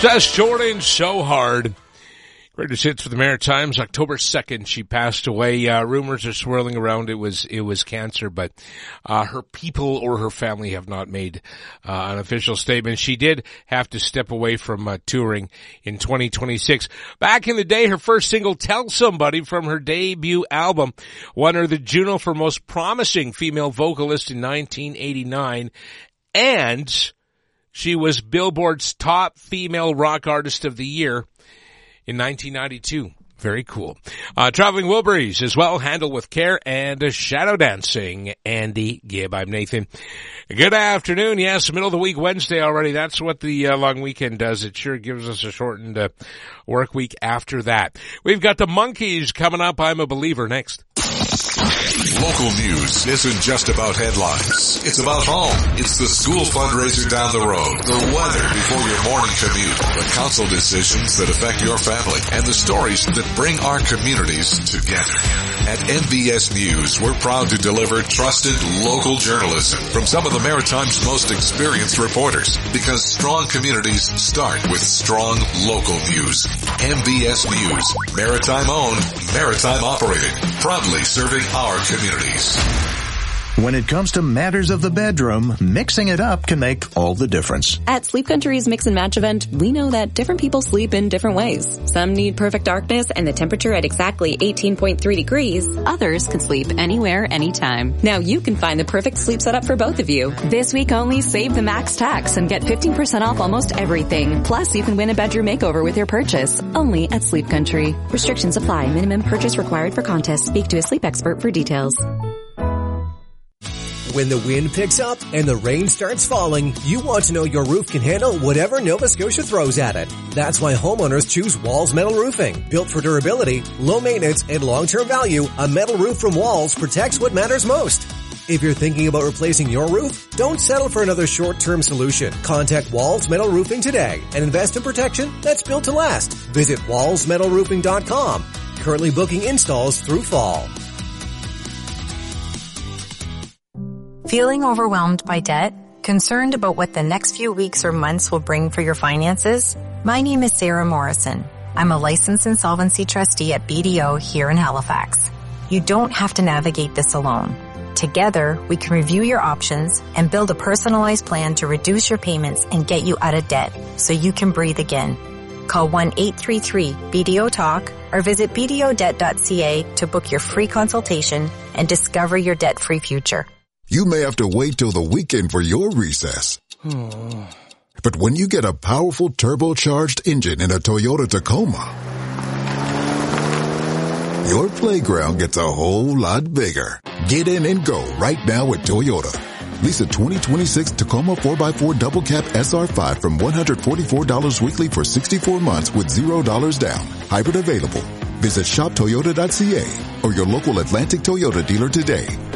Just Jordan So Hard. Greatest hits for the Maritimes. October 2nd, she passed away. Rumors are swirling around it was cancer, but her people or her family have not made an official statement. She did have to step away from touring in 2026. Back in the day, her first single, Tell Somebody, from her debut album, won her the Juno for Most Promising Female Vocalist in 1989, and she was Billboard's top female rock artist of the year in 1992. Very cool. Traveling Wilburys as well, Handle with Care, and Shadow Dancing, Andy Gibb. I'm Nathan. Good afternoon. Yes, middle of the week, Wednesday already. That's what the long weekend does. It sure gives us a shortened work week after that. We've got the Monkees coming up. I'm a Believer next. Local news isn't just about headlines. It's about home. It's the school fundraiser down the road, the weather before your morning commute, the council decisions that affect your family, and the stories that bring our communities together. At MBS News, we're proud to deliver trusted local journalism from some of the Maritime's most experienced reporters, because strong communities start with strong local news. MBS News, Maritime owned, Maritime operated, proudly serving our communities. When it comes to matters of the bedroom, mixing it up can make all the difference. At Sleep Country's Mix and Match event, we know that different people sleep in different ways. Some need perfect darkness and the temperature at exactly 18.3 degrees. Others can sleep anywhere, anytime. Now you can find the perfect sleep setup for both of you. This week only, save the max tax and get 15% off almost everything. Plus, you can win a bedroom makeover with your purchase. Only at Sleep Country. Restrictions apply. Minimum purchase required for contest. Speak to a sleep expert for details. When the wind picks up and the rain starts falling, you want to know your roof can handle whatever Nova Scotia throws at it. That's why homeowners choose Walls Metal Roofing. Built for durability, low maintenance, and long-term value, a metal roof from Walls protects what matters most. If you're thinking about replacing your roof, don't settle for another short-term solution. Contact Walls Metal Roofing today and invest in protection that's built to last. Visit wallsmetalroofing.com. Currently booking installs through fall. Feeling overwhelmed by debt? Concerned about what the next few weeks or months will bring for your finances? My name is Sarah Morrison. I'm a licensed insolvency trustee at BDO here in Halifax. You don't have to navigate this alone. Together, we can review your options and build a personalized plan to reduce your payments and get you out of debt so you can breathe again. Call 1-833-BDO-TALK or visit bdodebt.ca to book your free consultation and discover your debt-free future. You may have to wait till the weekend for your recess. But when you get a powerful turbocharged engine in a Toyota Tacoma, your playground gets a whole lot bigger. Get in and go right now at Toyota. Lease a 2026 Tacoma 4x4 Double Cab SR5 from $144 weekly for 64 months with $0 down. Hybrid available. Visit shoptoyota.ca or your local Atlantic Toyota dealer today.